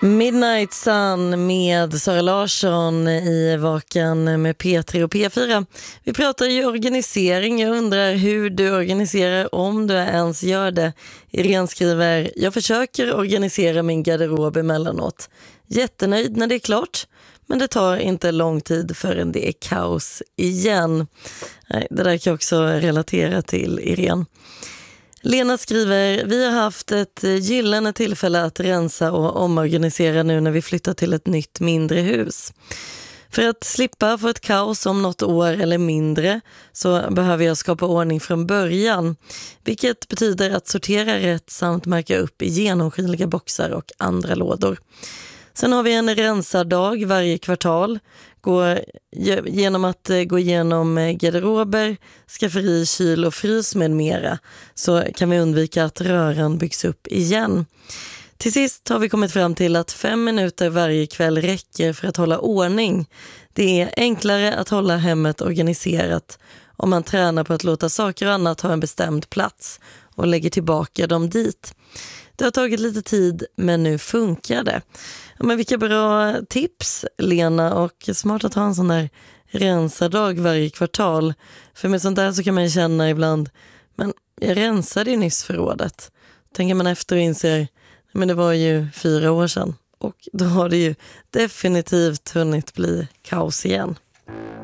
Midnight Sun med Sara Larsson i Vakan med P3 och P4. Vi pratar ju organisering. Jag undrar hur du organiserar, om du ens gör det. Irene skriver: jag försöker organisera min garderob emellanåt. Jättenöjd när det är klart, men det tar inte lång tid förrän det är kaos igen. Nej, det där kan jag också relatera till, Irene. Lena skriver: vi har haft ett gyllene tillfälle att rensa och omorganisera nu när vi flyttar till ett nytt mindre hus. För att slippa få ett kaos om något år eller mindre så behöver jag skapa ordning från början. Vilket betyder att sortera rätt samt märka upp i genomskinliga boxar och andra lådor. Sen har vi en rensardag varje kvartal. Genom att gå igenom garderober, skafferi, kyl och frys med mera, så kan vi undvika att röran byggs upp igen. Till sist har vi kommit fram till att 5 minuter varje kväll räcker för att hålla ordning. Det är enklare att hålla hemmet organiserat om man tränar på att låta saker och annat ha en bestämd plats och lägger tillbaka dem dit. Det har tagit lite tid, men nu funkar det. Ja, men vilka bra tips, Lena, och smart att ha en sån där rensardag varje kvartal. För med sånt där så kan man känna ibland, men jag rensade ju nyss förrådet. Tänker man efter och inser, men det var ju 4 år sedan. Och då har det ju definitivt hunnit bli kaos igen.